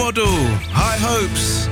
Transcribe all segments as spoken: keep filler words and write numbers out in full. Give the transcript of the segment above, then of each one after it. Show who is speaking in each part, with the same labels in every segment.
Speaker 1: Model, High Hopes,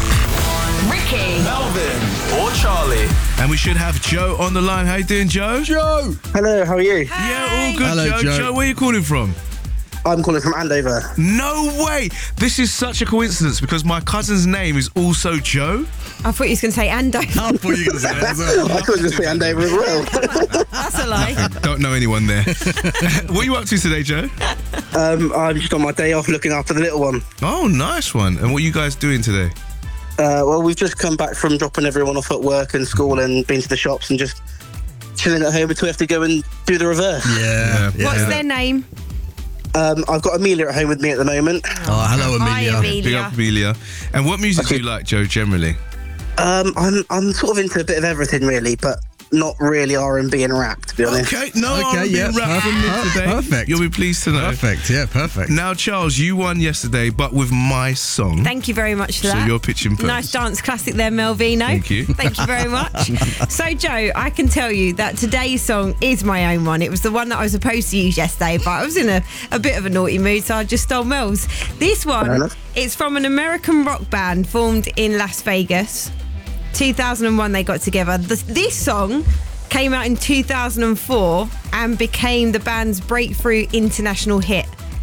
Speaker 2: Ricky,
Speaker 3: Melvin, or Charlie.
Speaker 1: and we should have Joe on the line. How you doing, Joe?
Speaker 4: Joe!
Speaker 5: Hello, how are you?
Speaker 1: Yeah, all good,
Speaker 4: Hello,
Speaker 1: Joe.
Speaker 4: Joe.
Speaker 1: Joe, where are you calling from?
Speaker 5: I'm calling from Andover.
Speaker 1: No way! This is such a coincidence because my cousin's name is also Joe.
Speaker 6: I thought you was going to say Andover.
Speaker 4: I thought you were going to say that as well.
Speaker 5: I could just say Andover as well.
Speaker 6: That's a lie.
Speaker 1: Don't know anyone there. What are you up to today, Joe?
Speaker 5: um, I'm just on my day off looking after the little one.
Speaker 1: Oh, nice one. And what are you guys doing today?
Speaker 5: Uh, well, we've just come back from dropping everyone off at work and school and been to the shops and just chilling at home until we have to go and do the reverse.
Speaker 4: Yeah. yeah.
Speaker 6: What's their name?
Speaker 5: Um, I've got Amelia at home with me at the moment.
Speaker 4: Oh, hello,
Speaker 6: Hi,
Speaker 4: Amelia.
Speaker 6: Amelia.
Speaker 1: Big up, Amelia. And what music do you like, Joe, generally?
Speaker 5: Um, I'm I'm sort of into a bit of everything really, but not really R and B and rap, to be honest.
Speaker 1: Okay, no
Speaker 4: Okay,
Speaker 1: R and B
Speaker 4: yeah,
Speaker 1: rap from me
Speaker 4: perfect,
Speaker 1: today.
Speaker 4: perfect.
Speaker 1: You'll be pleased to know.
Speaker 4: Perfect, yeah, perfect.
Speaker 1: Now, Charles, you won yesterday, but with my song.
Speaker 6: Thank you very much for
Speaker 1: So
Speaker 6: that.
Speaker 1: you're pitching first.
Speaker 6: Nice dance classic there, Melvino.
Speaker 1: Thank you.
Speaker 6: Thank you very much. So, Joe, I can tell you that today's song is my own one. It was the one that I was supposed to use yesterday, but I was in a, a bit of a naughty mood, so I just stole Mel's. This
Speaker 5: Fair
Speaker 6: one,
Speaker 5: enough.
Speaker 6: it's from an American rock band formed in Las Vegas. two thousand one, they got together. This, this song came out in two thousand four and became the band's breakthrough international hit.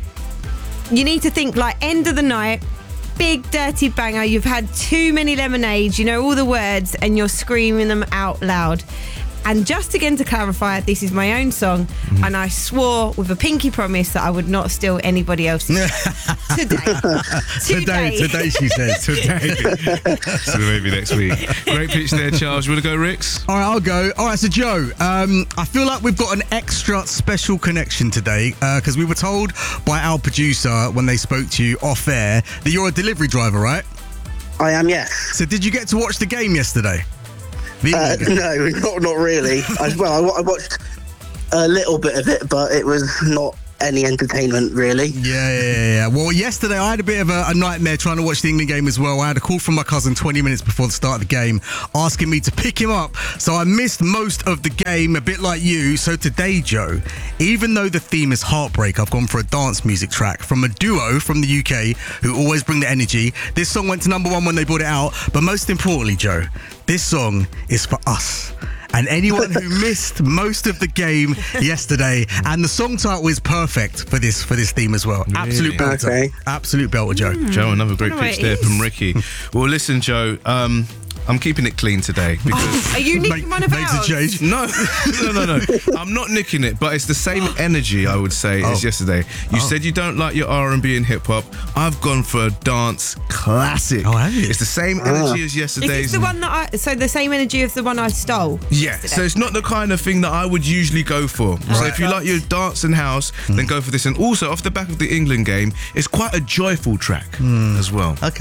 Speaker 6: You need to think like End of the Night, big dirty banger. You've had too many lemonades, you know all the words, and you're screaming them out loud. And just again to clarify, this is my own song,
Speaker 1: Mm-hmm.
Speaker 6: and I swore with a pinky promise that I would not steal anybody else's today.
Speaker 4: Today, today, she says, today.
Speaker 1: So maybe next week. Great pitch there, Charles. You want to go, Rix?
Speaker 4: All right, I'll go. All right, so Joe, um, I feel like we've got an extra special connection today because we were told by our producer when they spoke to you off air that you're a delivery driver, right?
Speaker 5: I am, yes.
Speaker 4: So did you get to watch the game yesterday? The
Speaker 5: Uh,
Speaker 4: England game?
Speaker 5: no, not not really. I, well, I, wa- I watched a little bit of it, but it was not any entertainment really.
Speaker 4: Yeah, yeah, yeah, yeah. Well, yesterday I had a bit of a, a nightmare trying to watch the England game as well. I had a call from my cousin twenty minutes before the start of the game asking me to pick him up. So I missed most of the game, a bit like you. So today, Joe, even though the theme is heartbreak, I've gone for a dance music track from a duo from the U K who always bring the energy. This song went to number one when they brought it out. But most importantly, Joe, this song is for us. And anyone who missed most of the game yesterday, and the song title is perfect for this for this theme as well. Absolute belter,
Speaker 5: Okay.
Speaker 4: absolute belter, Joe.
Speaker 1: Joe, another great
Speaker 6: I don't know
Speaker 1: pitch
Speaker 6: what
Speaker 1: there
Speaker 6: it
Speaker 1: from
Speaker 6: is.
Speaker 1: Ricky. Well, listen, Joe, um, I'm keeping it clean today because...
Speaker 6: Are you nicking
Speaker 4: Make-
Speaker 6: one of
Speaker 4: makes a
Speaker 6: ours?
Speaker 4: change.
Speaker 1: No, no, no, no. I'm not nicking it, but it's the same energy, I would say,
Speaker 4: Oh.
Speaker 1: as yesterday. You
Speaker 4: Oh.
Speaker 1: said you don't like your R and B and hip hop. I've gone for a dance classic.
Speaker 4: Oh, have you?
Speaker 1: It's the same energy as
Speaker 6: Is
Speaker 1: yesterday's.
Speaker 6: this the one that I, so the same energy of the one I stole?
Speaker 1: Yeah, so it's not the kind of thing that I would usually go for. So if you like your dance and house, then go for this. And also, off the back of the England game, it's quite a joyful track as well.
Speaker 4: Okay.